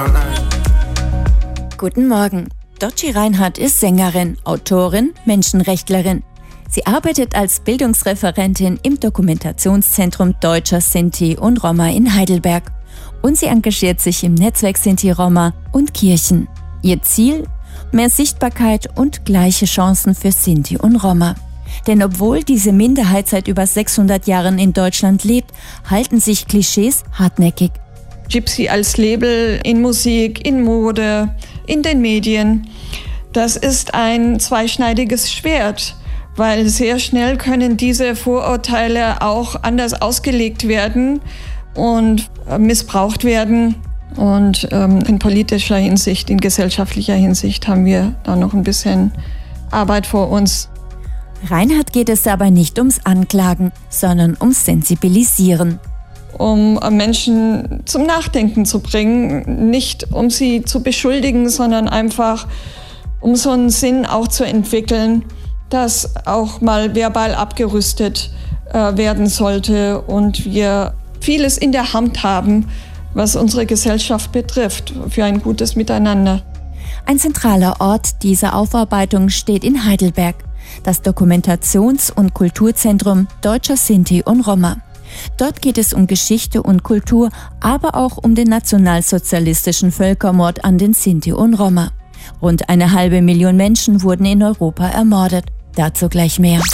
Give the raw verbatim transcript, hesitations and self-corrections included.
Guten Morgen. Dotschi Reinhardt ist Sängerin, Autorin, Menschenrechtlerin. Sie arbeitet als Bildungsreferentin im Dokumentationszentrum Deutscher Sinti und Roma in Heidelberg. Und sie engagiert sich im Netzwerk Sinti-Roma und Kirchen. Ihr Ziel? Mehr Sichtbarkeit und gleiche Chancen für Sinti und Roma. Denn obwohl diese Minderheit seit über sechshundert Jahren in Deutschland lebt, halten sich Klischees hartnäckig. Gypsy als Label in Musik, in Mode, in den Medien, das ist ein zweischneidiges Schwert, weil sehr schnell können diese Vorurteile auch anders ausgelegt werden und missbraucht werden. Und ähm, in politischer Hinsicht, in gesellschaftlicher Hinsicht haben wir da noch ein bisschen Arbeit vor uns. Reinhardt geht es aber nicht ums Anklagen, sondern ums Sensibilisieren. Um Menschen zum Nachdenken zu bringen, nicht um sie zu beschuldigen, sondern einfach um so einen Sinn auch zu entwickeln, dass auch mal verbal abgerüstet äh, werden sollte und wir vieles in der Hand haben, was unsere Gesellschaft betrifft, für ein gutes Miteinander. Ein zentraler Ort dieser Aufarbeitung steht in Heidelberg, das Dokumentations- und Kulturzentrum Deutscher Sinti und Roma. Dort geht es um Geschichte und Kultur, aber auch um den nationalsozialistischen Völkermord an den Sinti und Roma. Rund eine halbe Million Menschen wurden in Europa ermordet. Dazu gleich mehr.